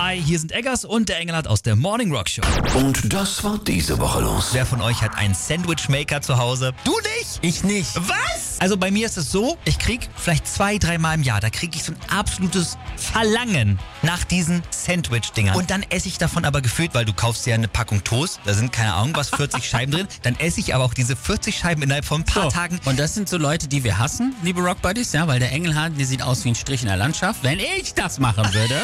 Hi, hier sind Eggers und der Engelhardt aus der Morning Rock Show. Und das war diese Woche los. Wer von euch hat einen Sandwich-Maker zu Hause? Du nicht? Ich nicht. Was? Also bei mir ist es so, ich krieg vielleicht 2-3 Mal im Jahr, da kriege ich so ein absolutes Verlangen nach diesen Sandwich-Dingern. Und dann esse ich davon aber gefühlt, weil du kaufst ja eine Packung Toast, da sind keine Ahnung was, 40 Scheiben drin, dann esse ich aber auch diese 40 Scheiben innerhalb von ein paar Tagen. Und das sind so Leute, die wir hassen, liebe Rock Buddies, ja, weil der Engelhardt, der sieht aus wie ein Strich in der Landschaft. Wenn ich das machen würde,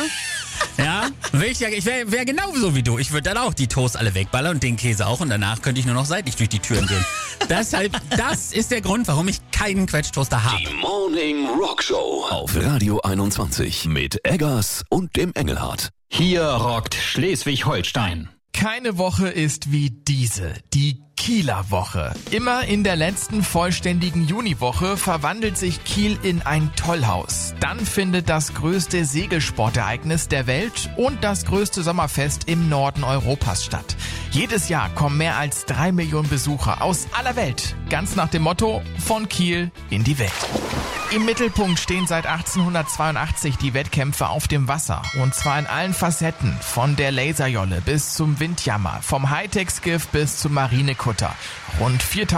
ja, ich wäre genauso wie du. Ich würde dann auch die Toast alle wegballern und den Käse auch und danach könnte ich nur noch seitlich durch die Türen gehen. Deshalb, das ist der Grund, warum ich keinen Quetschtoaster habe. Die Morning Rock Show auf Radio 21 mit Eggers und dem Engelhardt. Hier rockt Schleswig-Holstein. Keine Woche ist wie diese, die Kieler Woche. Immer in der letzten vollständigen Juniwoche verwandelt sich Kiel in ein Tollhaus. Dann findet das größte Segelsportereignis der Welt und das größte Sommerfest im Norden Europas statt. Jedes Jahr kommen mehr als 3 Millionen Besucher aus aller Welt. Ganz nach dem Motto, von Kiel in die Welt. Im Mittelpunkt stehen seit 1882 die Wettkämpfe auf dem Wasser. Und zwar in allen Facetten. Von der Laserjolle bis zum Windjammer. Vom Hightech-Skiff bis zum Marinekutter. Rund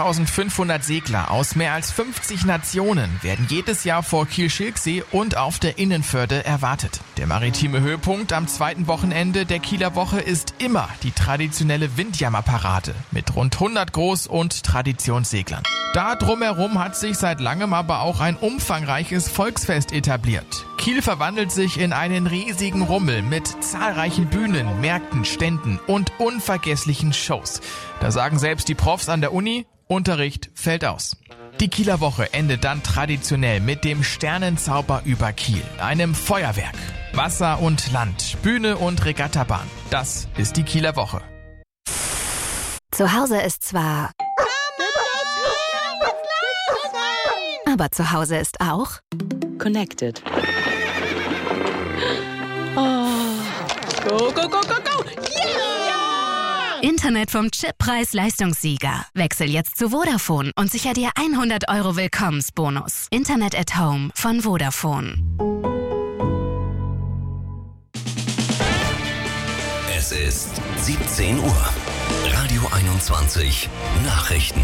4500 Segler aus mehr als 50 Nationen werden jedes Jahr vor Kiel-Schilksee und auf der Innenförde erwartet. Der maritime Höhepunkt am zweiten Wochenende der Kieler Woche ist immer die traditionelle Windjammerparade mit rund 100 Groß- und Traditionsseglern. Da drumherum hat sich seit langem aber auch ein umfangreiches Volksfest etabliert. Kiel verwandelt sich in einen riesigen Rummel mit zahlreichen Bühnen, Märkten, Ständen und unvergesslichen Shows. Da sagen selbst die Profs an der Uni, Unterricht fällt aus. Die Kieler Woche endet dann traditionell mit dem Sternenzauber über Kiel, einem Feuerwerk. Wasser und Land, Bühne und Regattabahn. Das ist die Kieler Woche. Zu Hause ist zwar... Aber zu Hause ist auch... Connected. Oh. Go, go, go, go, go! Yeah! Internet vom Chip Preis-Leistungssieger. Wechsel jetzt zu Vodafone und sicher dir 100 € Willkommensbonus. Internet at Home von Vodafone. Es ist 17 Uhr. Radio 21 Nachrichten.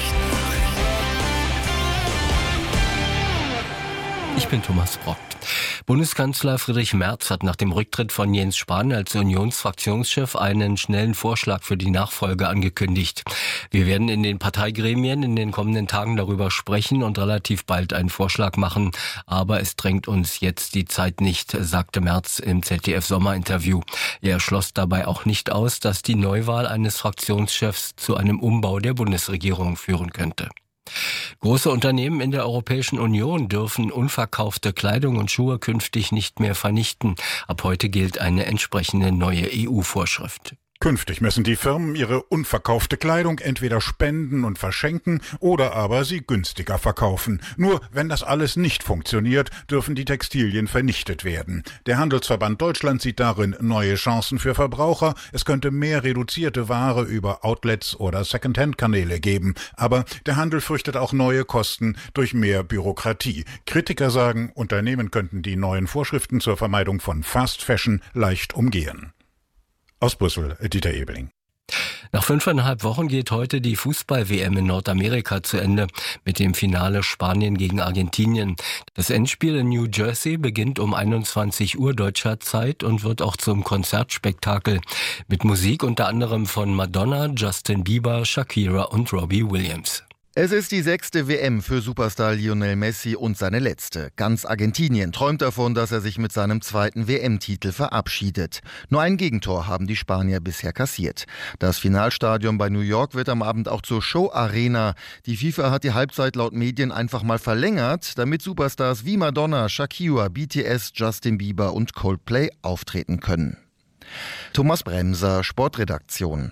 Ich bin Thomas Brock. Bundeskanzler Friedrich Merz hat nach dem Rücktritt von Jens Spahn als Unionsfraktionschef einen schnellen Vorschlag für die Nachfolge angekündigt. Wir werden in den Parteigremien in den kommenden Tagen darüber sprechen und relativ bald einen Vorschlag machen. Aber es drängt uns jetzt die Zeit nicht, sagte Merz im ZDF-Sommerinterview. Er schloss dabei auch nicht aus, dass die Neuwahl eines Fraktionschefs zu einem Umbau der Bundesregierung führen könnte. Große Unternehmen in der Europäischen Union dürfen unverkaufte Kleidung und Schuhe künftig nicht mehr vernichten. Ab heute gilt eine entsprechende neue EU-Vorschrift. Künftig müssen die Firmen ihre unverkaufte Kleidung entweder spenden und verschenken oder aber sie günstiger verkaufen. Nur wenn das alles nicht funktioniert, dürfen die Textilien vernichtet werden. Der Handelsverband Deutschland sieht darin neue Chancen für Verbraucher. Es könnte mehr reduzierte Ware über Outlets oder Secondhand-Kanäle geben. Aber der Handel fürchtet auch neue Kosten durch mehr Bürokratie. Kritiker sagen, Unternehmen könnten die neuen Vorschriften zur Vermeidung von Fast Fashion leicht umgehen. Aus Brüssel, Dieter Ebeling. Nach 5,5 Wochen geht heute die Fußball-WM in Nordamerika zu Ende mit dem Finale Spanien gegen Argentinien. Das Endspiel in New Jersey beginnt um 21 Uhr deutscher Zeit und wird auch zum Konzertspektakel mit Musik unter anderem von Madonna, Justin Bieber, Shakira und Robbie Williams. Es ist die 6. WM für Superstar Lionel Messi und seine letzte. Ganz Argentinien träumt davon, dass er sich mit seinem 2. WM-Titel verabschiedet. Nur ein Gegentor haben die Spanier bisher kassiert. Das Finalstadion bei New York wird am Abend auch zur Show-Arena. Die FIFA hat die Halbzeit laut Medien einfach mal verlängert, damit Superstars wie Madonna, Shakira, BTS, Justin Bieber und Coldplay auftreten können. Thomas Bremser, Sportredaktion.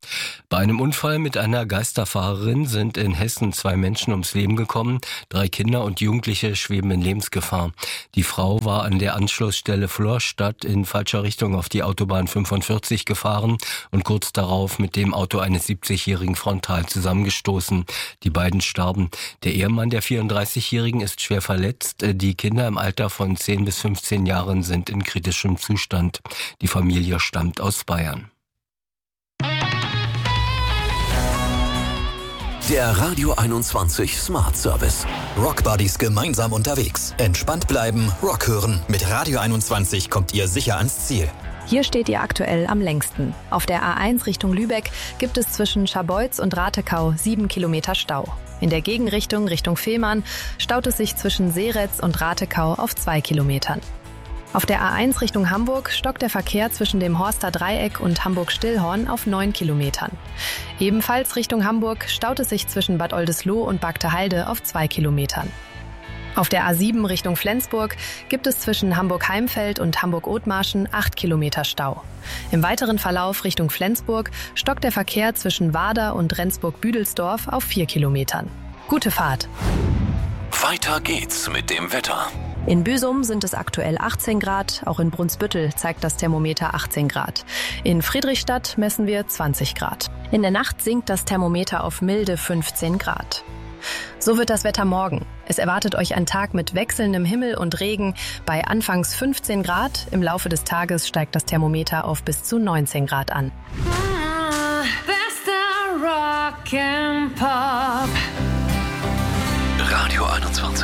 Bei einem Unfall mit einer Geisterfahrerin sind in Hessen 2 Menschen ums Leben gekommen. 3 Kinder und Jugendliche schweben in Lebensgefahr. Die Frau war an der Anschlussstelle Florstadt in falscher Richtung auf die Autobahn 45 gefahren und kurz darauf mit dem Auto eines 70-Jährigen frontal zusammengestoßen. Die beiden starben. Der Ehemann der 34-Jährigen ist schwer verletzt. Die Kinder im Alter von 10 bis 15 Jahren sind in kritischem Zustand. Die Familie stammt aus Bayern. Der Radio 21 Smart Service. Rock Buddies gemeinsam unterwegs. Entspannt bleiben, Rock hören. Mit Radio 21 kommt ihr sicher ans Ziel. Hier steht ihr aktuell am längsten. Auf der A1 Richtung Lübeck gibt es zwischen Scharbeutz und Ratekau 7 Kilometer Stau. In der Gegenrichtung Richtung Fehmarn staut es sich zwischen Seeretz und Ratekau auf 2 Kilometern. Auf der A1 Richtung Hamburg stockt der Verkehr zwischen dem Horster Dreieck und Hamburg-Stillhorn auf 9 Kilometern. Ebenfalls Richtung Hamburg staut es sich zwischen Bad Oldesloe und Bagtehalde auf 2 Kilometern. Auf der A7 Richtung Flensburg gibt es zwischen Hamburg-Heimfeld und Hamburg-Othmarschen 8 Kilometer Stau. Im weiteren Verlauf Richtung Flensburg stockt der Verkehr zwischen Warder und Rendsburg-Büdelsdorf auf 4 Kilometern. Gute Fahrt! Weiter geht's mit dem Wetter. In Büsum sind es aktuell 18 Grad, auch in Brunsbüttel zeigt das Thermometer 18 Grad. In Friedrichstadt messen wir 20 Grad. In der Nacht sinkt das Thermometer auf milde 15 Grad. So wird das Wetter morgen. Es erwartet euch ein Tag mit wechselndem Himmel und Regen bei anfangs 15 Grad. Im Laufe des Tages steigt das Thermometer auf bis zu 19 Grad an. Bester Rock and Pop. Radio 21.